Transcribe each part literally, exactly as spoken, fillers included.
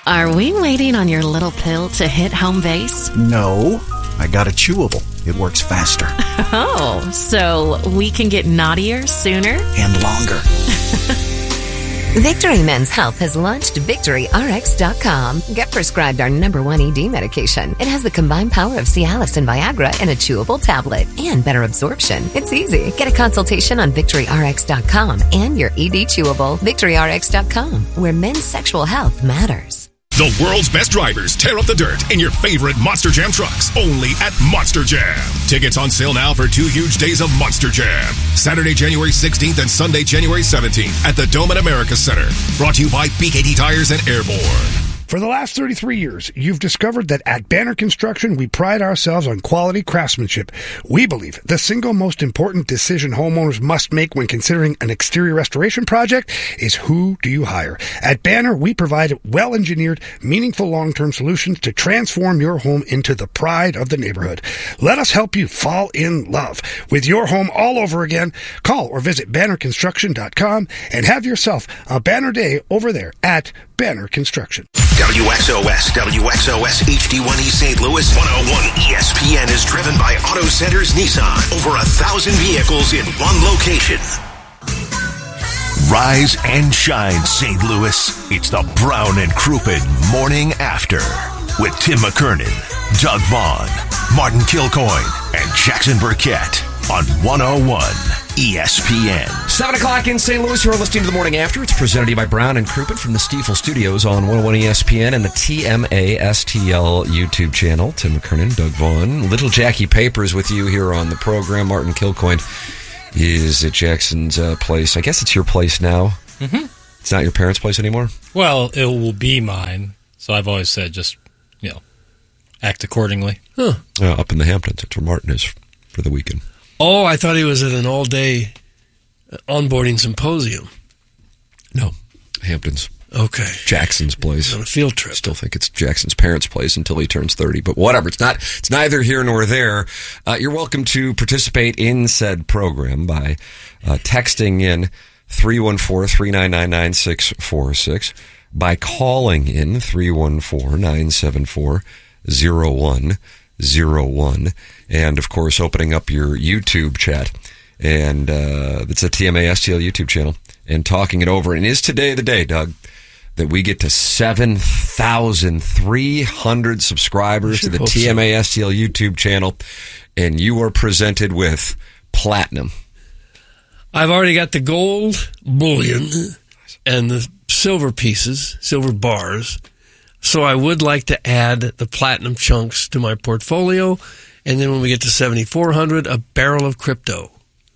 Are we waiting on your little pill to hit home base? No, I got a chewable. It works faster. Oh, so we can get naughtier sooner? And longer. Victory Men's Health has launched Victory R X dot com. Get prescribed our number one E D medication. It has the combined power of Cialis and Viagra in a chewable tablet and better absorption. It's easy. Get a consultation on Victory R X dot com and your E D chewable. Victory R X dot com, where men's sexual health matters. The world's best drivers tear up the dirt in your favorite Monster Jam trucks, only at Monster Jam. Tickets on sale now for two huge days of Monster Jam. Saturday, January sixteenth and Sunday, January seventeenth at the Dome at America Center. Brought to you by B K T Tires and Airborne. For the last thirty-three years, you've discovered that at Banner Construction, we pride ourselves on quality craftsmanship. We believe the single most important decision homeowners must make when considering an exterior restoration project is who do you hire. At Banner, we provide well-engineered, meaningful long-term solutions to transform your home into the pride of the neighborhood. Let us help you fall in love with your home all over again. Call or visit banner construction dot com and have yourself a banner day over there at Banner Construction. W X O S, W X O S H D one E Saint Louis, one oh one E S P N is driven by Auto Centers Nissan. Over a thousand vehicles in one location. Rise and shine, Saint Louis. It's the Brown and Crouppen Morning After with Tim McKernan, Doug Vaughn, Martin Kilcoyne, and Jackson Burkett on one oh one E S P N. seven o'clock in Saint Louis. You're listening to The Morning After. It's presented to you by Brown and Crouppen from the Stiefel Studios on one oh one E S P N and the T M A S T L YouTube channel. Tim McKernan, Doug Vaughn, Little Jackie Papers with you here on the program. Martin Kilcoyne is at Jackson's uh, place. I guess it's your place now. Mm-hmm. It's not your parents' place anymore? Well, it will be mine. So I've always said just, you know, act accordingly. Huh. Uh, up in the Hamptons. That's where Martin is for the weekend. Oh, I thought he was at an all-day onboarding symposium. No, Hamptons. Okay. Jackson's place. On a field trip. Still think it's Jackson's parents' place until he turns thirty, but whatever. It's not. It's neither here nor there. Uh, you're welcome to participate in said program by uh, texting in three one four, three nine nine, nine six four six, by calling in three one four, nine seven four, zero one zero one, and of course opening up your YouTube chat, and uh, it's a T M A S T L YouTube channel, and talking it over. And is today the day, Doug, that we get to seven thousand three hundred subscribers to the T M A S T L so. YouTube channel, and you are presented with platinum. I've already got the gold bullion and the silver pieces, silver bars. So I would like to add the platinum chunks to my portfolio, and then when we get to seventy-four hundred, a barrel of crypto.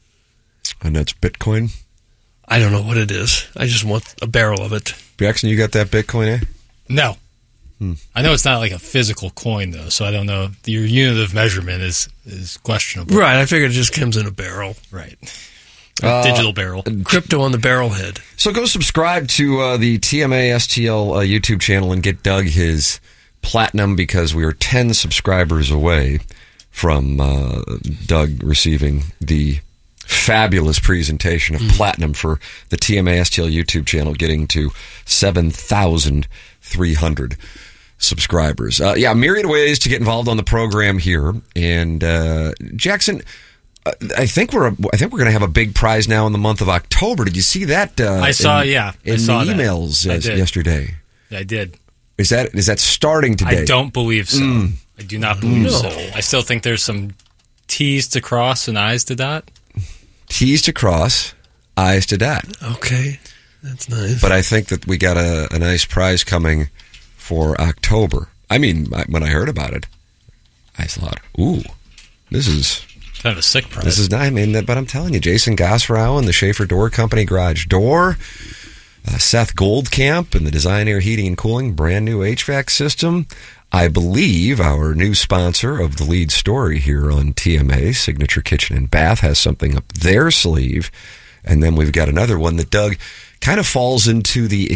And that's Bitcoin? I don't know what it is. I just want a barrel of it. Jackson, you got that Bitcoin, eh? No. Hmm. I know it's not like a physical coin, though, so I don't know. Your unit of measurement is, is questionable. Right, I figured it just comes in a barrel. Right. Uh, digital barrel. Crypto on the barrel head. So go subscribe to uh, the T M A S T L uh, YouTube channel and get Doug his platinum, because we are ten subscribers away from uh, Doug receiving the fabulous presentation of mm. platinum for the T M A S T L YouTube channel, getting to seven thousand three hundred subscribers. Uh, yeah, myriad ways to get involved on the program here. And uh, Jackson, I think we're I think we're going to have a big prize now in the month of October. Did you see that? Uh, I saw, in, yeah, in I saw the emails that. uh, yesterday. I did. Is that is that starting today? I don't believe so. Mm. I do not believe no. so. I still think there's some T's to cross and I's to dot. T's to cross, I's to dot. Okay, that's nice. But I think that we got a, a nice prize coming for October. I mean, when I heard about it, I thought, "Ooh, this is." Kind of a sick prize. This is not, I mean, but I'm telling you, Jason Gosrow and the Schaefer Door Company Garage Door, uh, Seth Goldcamp and the Design Air Heating and Cooling, brand new H V A C system. I believe our new sponsor of the lead story here on T M A, Signature Kitchen and Bath, has something up their sleeve. And then we've got another one that, Doug, kind of falls into the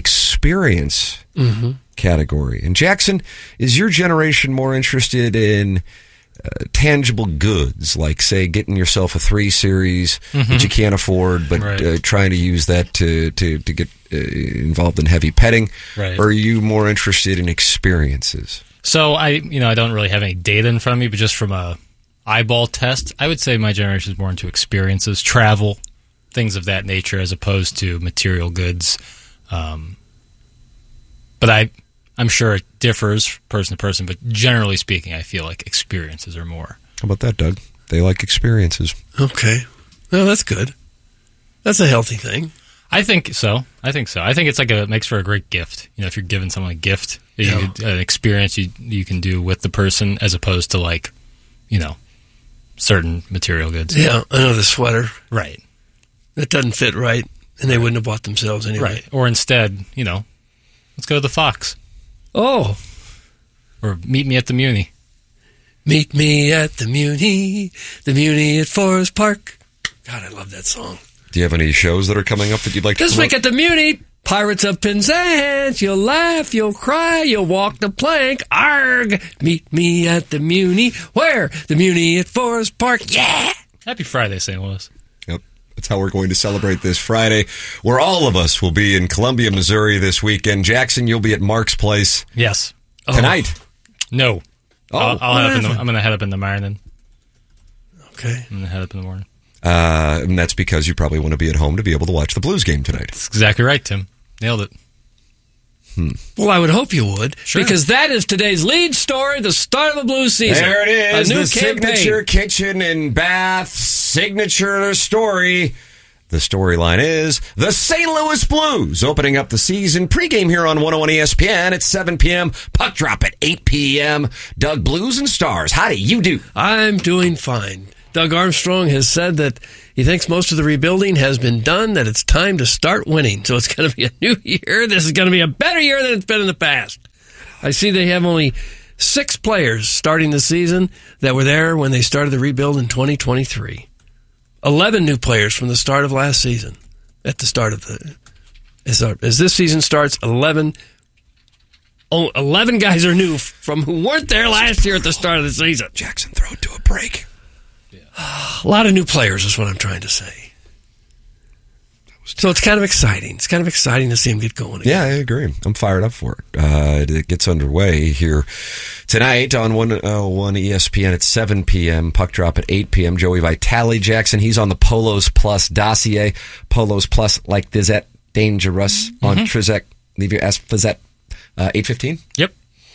experience mm-hmm. category. And Jackson, is your generation more interested in uh, tangible goods, like, say, getting yourself a three series mm-hmm. that you can't afford, but right. uh, trying to use that to, to, to get uh, involved in heavy petting? Right. Or are you more interested in experiences? So I, you know, I don't really have any data in front of me, but just from a eyeball test, I would say my generation is more into experiences, travel, things of that nature, as opposed to material goods. Um, but I, I'm sure it differs person to person, but generally speaking, I feel like experiences are more. How about that, Doug? They like experiences. Okay. Well, that's good. That's a healthy thing. I think so. I think so. I think it's like a, it makes for a great gift. You know, if you're giving someone a gift, Yeah. you could, an experience you you can do with the person, as opposed to, like, you know, certain material goods. Yeah, another sweater. Right. That doesn't fit right, and they wouldn't have bought themselves anyway. Right. Or instead, you know, let's go to the Fox. Oh. Or meet me at the Muni. Meet me at the Muni, the Muni at Forest Park. God, I love that song. Do you have any shows that are coming up that you'd like to This promote? week at the Muni, Pirates of Penzance. You'll laugh, you'll cry, you'll walk the plank. Arg! Meet me at the Muni. Where? The Muni at Forest Park. Yeah! Happy Friday, Saint Louis. Yep. That's how we're going to celebrate this Friday, where all of us will be in Columbia, Missouri this weekend. Jackson, you'll be at Mark's Place. Yes. Tonight. Oh. No. Oh, I'll, I'll head up in the, I'm going to head up in the morning. Okay. I'm going to head up in the morning. Uh, and that's because you probably want to be at home to be able to watch the Blues game tonight. That's exactly right, Tim. Nailed it. Hmm. Well, I would hope you would, sure. because that is today's lead story, the start of the Blues season. There it is, a new the campaign. Signature Kitchen and Bath signature story. The storyline is the Saint Louis Blues opening up the season. Pregame here on one oh one E S P N at seven p.m. Puck drop at eight p.m. Doug, Blues and Stars, how do you do? I'm doing fine. Doug Armstrong has said that he thinks most of the rebuilding has been done, that it's time to start winning. So it's going to be a new year. This is going to be a better year than it's been in the past. I see they have only six players starting the season that were there when they started the rebuild in twenty twenty-three. eleven new players from the start of last season. At the start of the... As, our, as this season starts, eleven... Oh, eleven guys are new from who weren't there last year at the start of the season. Jackson, throw it to a break. A lot of new players is what I'm trying to say. So it's kind of exciting. It's kind of exciting to see him get going again. Yeah, I agree. I'm fired up for it. Uh, it gets underway here tonight on one oh one E S P N at seven p.m. Puck drop at eight p.m. Joey Vitale, Jackson, he's on the Polos Plus dossier. Polos Plus, like Dizette, dangerous mm-hmm. on Trizek. Leave your ass Fizette. Uh, eight fifteen? Yep.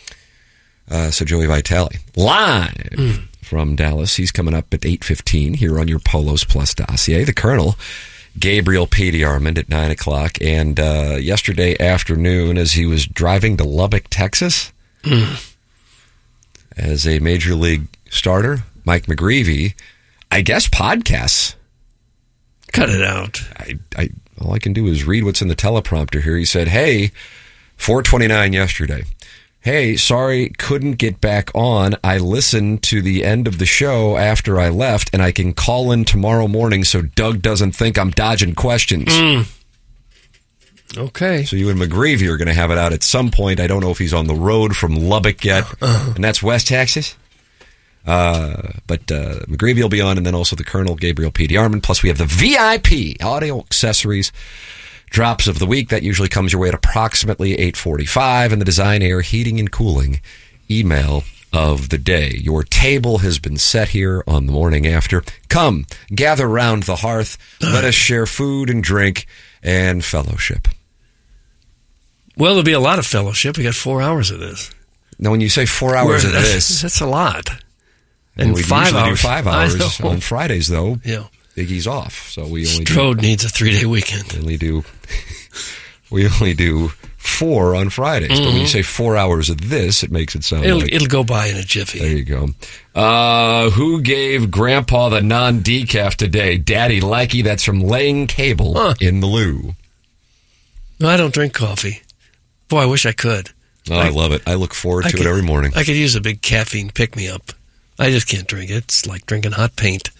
Uh, so Joey Vitale, live mm. from Dallas. He's coming up at eight fifteen here on your Polos Plus dossier. The Colonel, Gabriel P. Armand at nine o'clock. And uh, yesterday afternoon, as he was driving to Lubbock, Texas, mm. as a Major League starter, Mike McGreevy, I guess podcasts. Cut it out. I, I, all I can do is read what's in the teleprompter here. He said, hey, four twenty-nine yesterday. Hey, sorry, couldn't get back on. I listened to the end of the show after I left, and I can call in tomorrow morning so Doug doesn't think I'm dodging questions. Mm. Okay. So you and McGreevy are going to have it out at some point. I don't know if he's on the road from Lubbock yet, uh-huh. and that's West Texas. Uh, but uh, McGreevy will be on, and then also the Colonel, Gabriel P. Armand. Plus, we have the V I P audio accessories drops of the week. That usually comes your way at approximately eight forty-five, and the Design Air Heating and Cooling email of the day. Your table has been set here on the morning after. Come, gather round the hearth. Let us share food and drink and fellowship. Well, there'll be a lot of fellowship. We got four hours of this. Now, when you say four hours of this, that's a lot. And we five usually hours. do five hours on Fridays, though. Yeah. Iggy's off, so we only Strode do, needs a three-day weekend. We only do we only do four on Fridays. Mm-hmm. But when you say four hours of this, it makes it sound it'll, like it'll go by in a jiffy. There you go. Uh, who gave Grandpa the non-decaf today? Daddy Likey. That's from Laying Cable huh. in the Lou. No, I don't drink coffee. Boy, I wish I could. Oh, I, I love it. I look forward I to could, it every morning. I could use a big caffeine pick-me-up. I just can't drink it. It's like drinking hot paint.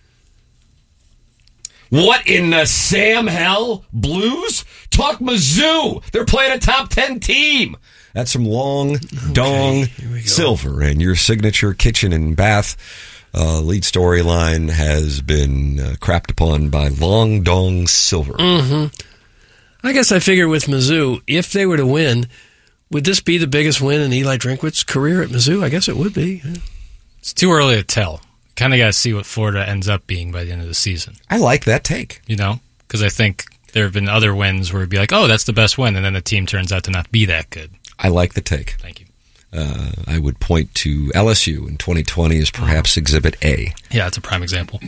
What in the Sam Hell? Blues? Talk Mizzou. They're playing a top ten team. That's from Long Dong Silver, and your signature kitchen and bath uh, lead storyline has been uh, crapped upon by Long Dong Silver. Mm-hmm. I guess I figure with Mizzou, if they were to win, would this be the biggest win in Eli Drinkwitz's career at Mizzou? I guess it would be. It's too early to tell. Kind of got to see what Florida ends up being by the end of the season. I like that take. You know, because I think there have been other wins where it'd be like, oh, that's the best win, and then the team turns out to not be that good. I like the take. Thank you. Uh, I would point to L S U in twenty twenty as perhaps oh. Exhibit A. Yeah, it's a prime example.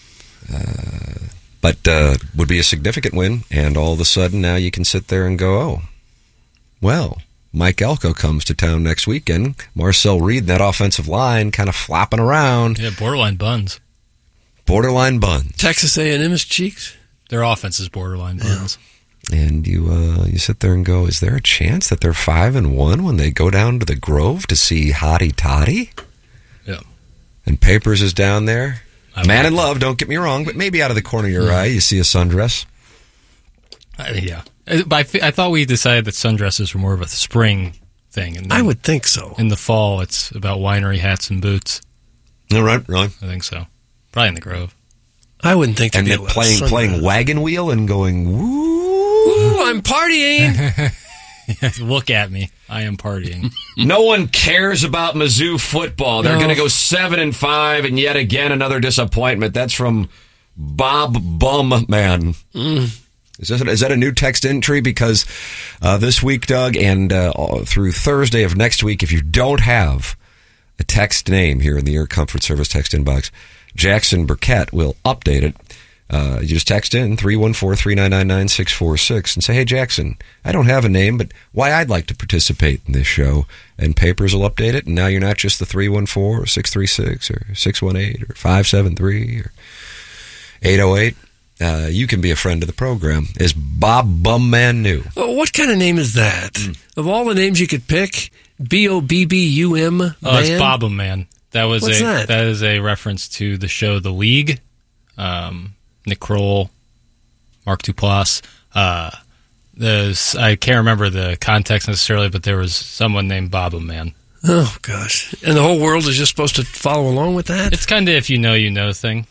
Uh, but uh, would be a significant win, and all of a sudden now you can sit there and go, oh, well, Mike Elko comes to town next weekend. Marcel Reed and that offensive line kind of flopping around. Yeah, borderline buns. Borderline buns. Texas A and M's cheeks. Their offense is borderline buns. Yeah. And you uh, you sit there and go, is there a chance that they're five and one when they go down to the Grove to see Hottie Toddy? Yeah. And Papers is down there. I Man in love, don't get me wrong, but maybe out of the corner of your yeah. eye you see a sundress. Uh, yeah. I, I thought we decided that sundresses were more of a spring thing. And I would think so. In the fall, it's about winery hats and boots. All right, really? I think so. Probably in the Grove. I wouldn't think. And then playing playing wagon wheel and going, woo, Ooh, I'm partying. Look at me. I am partying. No one cares about Mizzou football. They're No. going to go seven and five, and yet again another disappointment. That's from Bob Bum Man. Mm. Is that, is that a new text entry? Because uh, this week, Doug, and uh, through Thursday of next week, if you don't have a text name here in the Air Comfort Service text inbox, Jackson Burkett will update it. Uh, you just text in three one four, three nine nine, nine six four six and say, hey, Jackson, I don't have a name, but why I'd like to participate in this show. And Papers will update it. And now you're not just the three one four or six three six or six one eight or five seven three or eight oh eight. Uh, you can be a friend of the program. Is Bob Bumman new? Well, what kind of name is that? Mm. Of all the names you could pick, B O B B U M. Oh, it's Bobbum Man. That was What's a that? that is a reference to the show The League. Um, Nick Kroll, Mark Duplass. Uh, there's I can't remember the context necessarily, but there was someone named Bobbum Man. Oh gosh! And the whole world is just supposed to follow along with that? It's kind of if you know, you know thing.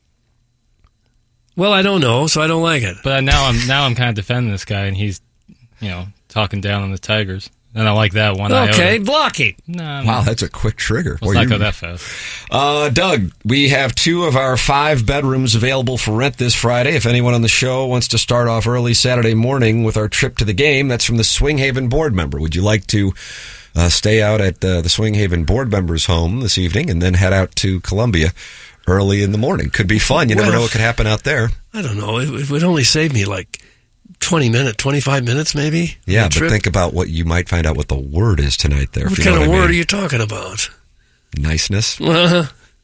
Well, I don't know, so I don't like it. But now I'm now I'm kind of defending this guy, and he's, you know, talking down on the Tigers. And I like that one. Okay, iota. blocking. No, wow, that's a quick trigger. Let's Boy, not go that fast. Uh, Doug, we have two of our five bedrooms available for rent this Friday. If anyone on the show wants to start off early Saturday morning with our trip to the game, that's from the Swing Haven board member. Would you like to uh, stay out at uh, the Swing Haven board member's home this evening and then head out to Columbia early in the morning? Could be fun. You well, never know what could happen out there. I don't know. It, it would only save me like twenty minutes, twenty-five minutes maybe. Yeah, but trip. Think about what you might find out what the word is tonight there. What if you kind know of what word I mean. are you talking about? Niceness. Uh-huh.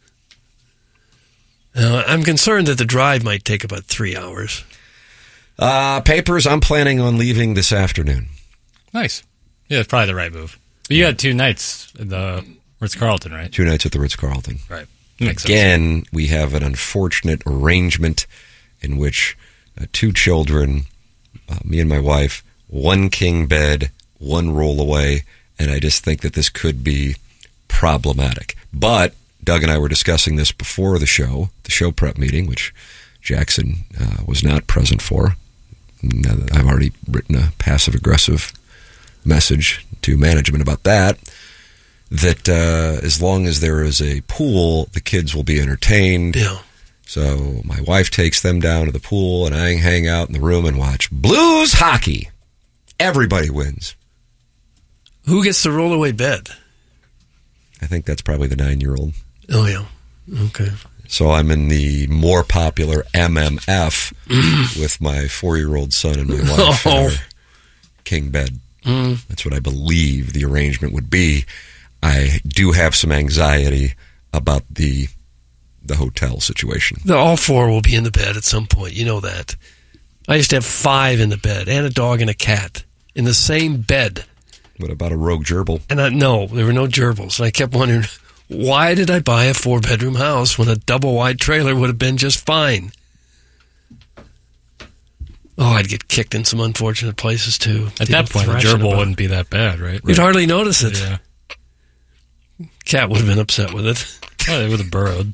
Uh, I'm concerned that the drive might take about three hours. Uh, Papers, I'm planning on leaving this afternoon. Nice. Yeah, it's probably the right move. But you yeah. had two nights at the Ritz-Carlton, right? Two nights at the Ritz-Carlton. Right. Makes Again, sense. we have an unfortunate arrangement in which uh, two children, uh, me and my wife, one king bed, one roll away, and I just think that this could be problematic. But Doug and I were discussing this before the show, the show prep meeting, which Jackson uh, was not present for. I've already written a passive-aggressive message to management about that, that uh, as long as there is a pool, the kids will be entertained. Yeah. So my wife takes them down to the pool, and I hang out in the room and watch Blues hockey. Everybody wins. Who gets the rollaway bed? I think that's probably the nine-year-old. Oh, yeah. Okay. So I'm in the more popular M M F with my four-year-old son and my wife Oh. in our king bed. Mm. That's what I believe the arrangement would be. I do have some anxiety about the the hotel situation. The, all four will be in the bed at some point. You know that. I used to have five in the bed, and a dog and a cat in the same bed. What about a rogue gerbil? And I, no, there were no gerbils. And I kept wondering, why did I buy a four-bedroom house when a double-wide trailer would have been just fine? Oh, I'd get kicked in some unfortunate places, too. At that point, the gerbil wouldn't be that bad, right? You'd hardly notice it. Yeah. Cat would have been upset with it. Oh, they would have burrowed.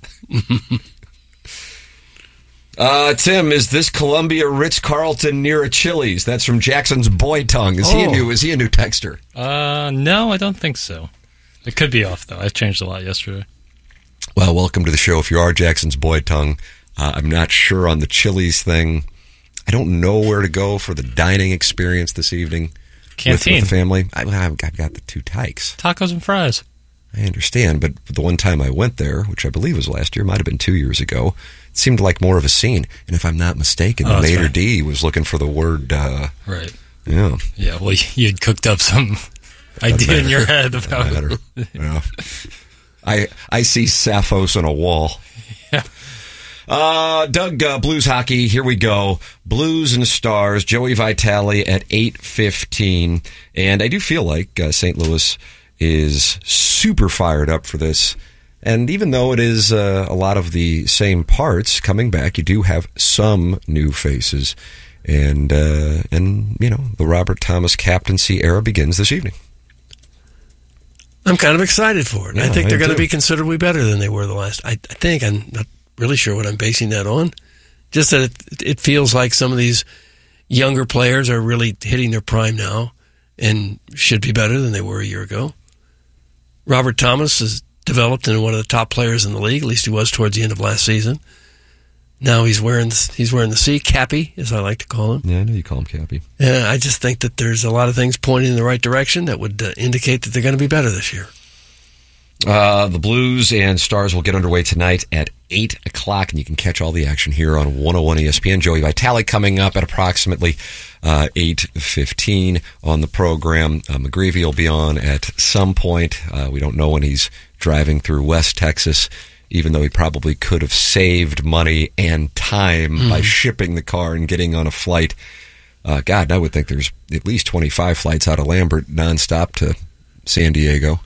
uh, Tim, is this Columbia Ritz-Carlton near a Chili's? That's from Jackson's Boy Tongue. Is, oh. he, a new, is he a new texter? Uh, no, I don't think so. It could be off, though. I changed a lot yesterday. Well, welcome to the show. If you are Jackson's Boy Tongue, uh, I'm not sure on the Chili's thing. I don't know where to go for the dining experience this evening. Canteen. With, with the family. I, I've got the two tykes. Tacos and fries. I understand, but the one time I went there, which I believe was last year, might have been two years ago, it seemed like more of a scene. And if I'm not mistaken, oh, Mater right. D was looking for the word... Uh, right. Yeah. Yeah, well, you had cooked up some idea in your head about it. Yeah. I, I see Sappho's on a wall. Yeah. Uh, Doug, uh, Blues hockey, here we go. Blues and Stars, Joey Vitale at eight fifteen. And I do feel like uh, Saint Louis is super fired up for this. And even though it is uh, a lot of the same parts coming back, you do have some new faces. And, uh, and you know, the Robert Thomas captaincy era begins this evening. I'm kind of excited for it. Yeah, I think I they're going to too. be considerably better than they were the last. I, I think, I'm not really sure what I'm basing that on. Just that it, it feels like some of these younger players are really hitting their prime now and should be better than they were a year ago. Robert Thomas has developed into one of the top players in the league. At least he was towards the end of last season. Now he's wearing he's wearing the C, Cappy, as I like to call him. Yeah, I know you call him Cappy. Yeah, I just think that there's a lot of things pointing in the right direction that would uh, indicate that they're going to be better this year. Uh, the Blues and Stars will get underway tonight at eight o'clock, and you can catch all the action here on one oh one E S P N. Joey Vitale coming up at approximately uh, eight fifteen on the program. Uh, McGreevy will be on at some point. Uh, we don't know when he's driving through West Texas, even though he probably could have saved money and time mm. by shipping the car and getting on a flight. Uh, God, I would think there's at least twenty-five flights out of Lambert nonstop to San Diego.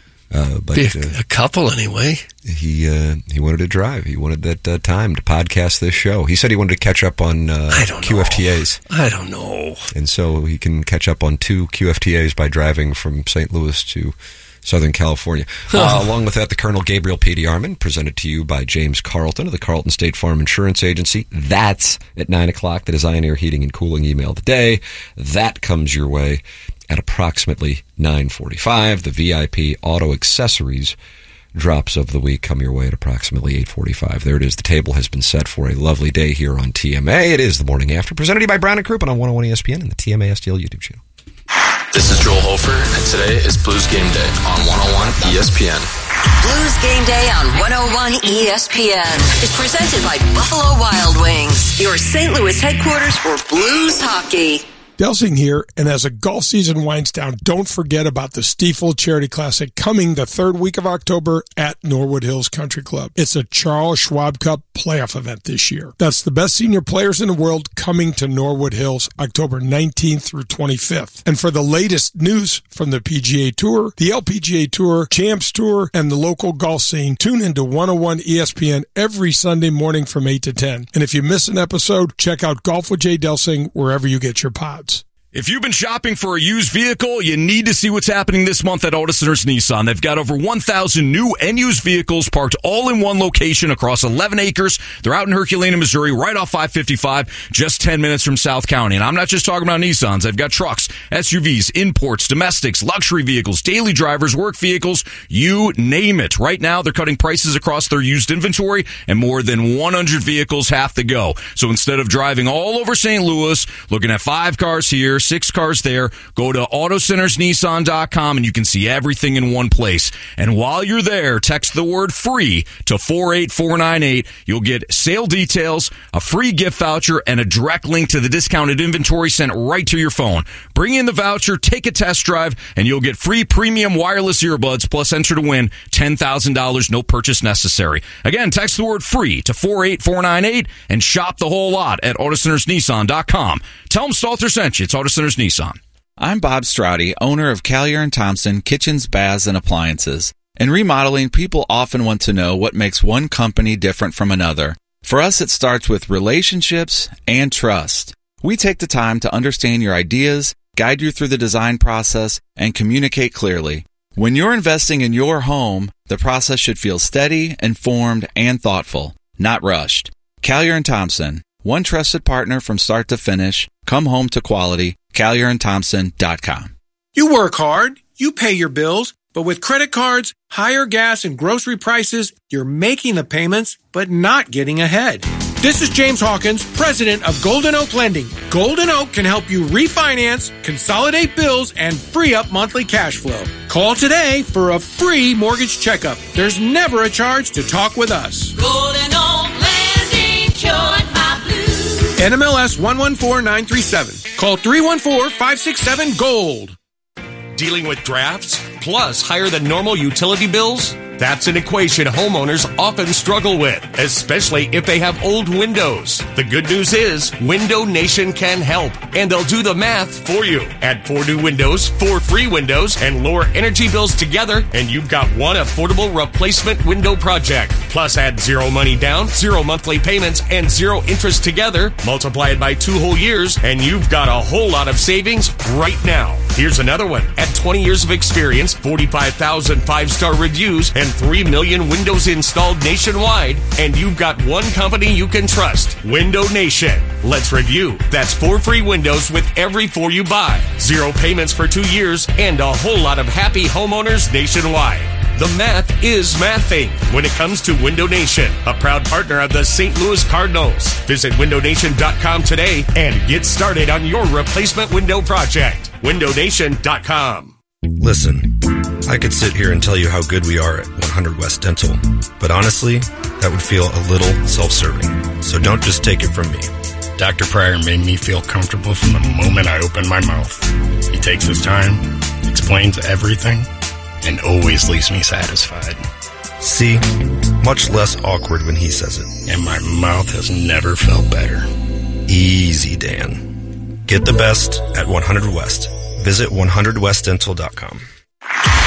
Uh, but Be a, uh, a couple anyway. He uh, he wanted to drive. He wanted that uh, time to podcast this show. He said he wanted to catch up on uh, I don't Q F T As. Know. I don't know. And so he can catch up on two Q F T As by driving from Saint Louis to Southern California. Uh, along with that, the Colonel Gabriel P D. Armin, presented to you by James Carlton of the Carlton State Farm Insurance Agency. That's at nine o'clock. The Design Air Heating and Cooling email today. That comes your way at approximately nine forty-five. The V I P Auto Accessories drops of the week come your way at approximately eight forty-five. There it is. The table has been set for a lovely day here on T M A. It is the morning after, presented to you by Brown and Crouppen on one oh one E S P N and the T M A S T L YouTube channel. This is Joel Hofer, and today is Blues Game Day on one oh one E S P N. Blues Game Day on one oh one E S P N is presented by Buffalo Wild Wings, your Saint Louis headquarters for Blues hockey. Delsing here, and as the golf season winds down, don't forget about the Stiefel Charity Classic coming the third week of October at Norwood Hills Country Club. It's a Charles Schwab Cup playoff event this year. That's the best senior players in the world coming to Norwood Hills October nineteenth through twenty-fifth. And for the latest news from the P G A Tour, the L P G A Tour, Champs Tour, and the local golf scene, tune into one oh one E S P N every Sunday morning from eight to ten. And if you miss an episode, check out Golf with Jay Delsing wherever you get your pods. If you've been shopping for a used vehicle, you need to see what's happening this month at Auto Centers Nissan. They've got over one thousand new and used vehicles parked all in one location across eleven acres. They're out in Herculaneum, Missouri, right off five fifty-five, just ten minutes from South County. And I'm not just talking about Nissans. They've got trucks, S U Vs, imports, domestics, luxury vehicles, daily drivers, work vehicles, you name it. Right now, they're cutting prices across their used inventory, and more than one hundred vehicles have to go. So instead of driving all over Saint Louis, looking at five cars here, six cars there, go to auto centers nissan dot com and you can see everything in one place. And while you're there, text the word free to four eight four nine eight. You'll get sale details, a free gift voucher, and a direct link to the discounted inventory sent right to your phone. Bring in the voucher, take a test drive, and you'll get free premium wireless earbuds, plus enter to win ten thousand dollars, no purchase necessary. Again, text the word free to four eight four nine eight and shop the whole lot at auto centers nissan dot com. Tell them Stalter sent you. It's Auto Centers Nissan. I'm Bob Straudy, owner of Callier and Thompson Kitchens, Baths, and Appliances. In remodeling, people often want to know what makes one company different from another. For us, it starts with relationships and trust. We take the time to understand your ideas, guide you through the design process, and communicate clearly. When you're investing in your home, the process should feel steady, informed, and thoughtful, not rushed. Collier and Thompson, one trusted partner from start to finish. Come home to quality. Collier and Thompson dot com. You work hard, you pay your bills, but with credit cards, higher gas and grocery prices, you're making the payments, but not getting ahead. This is James Hawkins, president of Golden Oak Lending. Golden Oak can help you refinance, consolidate bills, and free up monthly cash flow. Call today for a free mortgage checkup. There's never a charge to talk with us. Golden Oak Lending, cured my blues. N M L S one one four nine three seven. Call three one four, five six seven, GOLD. Dealing with drafts plus higher than normal utility bills? That's an equation homeowners often struggle with, especially if they have old windows. The good news is Window Nation can help, and they'll do the math for you. Add four new windows, four free windows, and lower energy bills together, and you've got one affordable replacement window project. Plus add zero money down, zero monthly payments, and zero interest together. Multiply it by two whole years, and you've got a whole lot of savings right now. Here's another one. At twenty years of experience, forty-five thousand five-star reviews, and three million windows installed nationwide, and you've got one company you can trust, Window Nation. Let's review. That's four free windows with every four you buy, zero payments for two years, and a whole lot of happy homeowners nationwide. The math is mathing when it comes to Window Nation, a proud partner of the Saint Louis Cardinals. Visit window nation dot com today and get started on your replacement window project. window nation dot com. Listen, I could sit here and tell you how good we are at one hundred West Dental, but honestly, that would feel a little self-serving. So don't just take it from me. Doctor Pryor made me feel comfortable from the moment I opened my mouth. He takes his time, explains everything, and always leaves me satisfied. See? Much less awkward when he says it. And my mouth has never felt better. Easy, Dan. Get the best at one hundred West. Visit one hundred west dental dot com.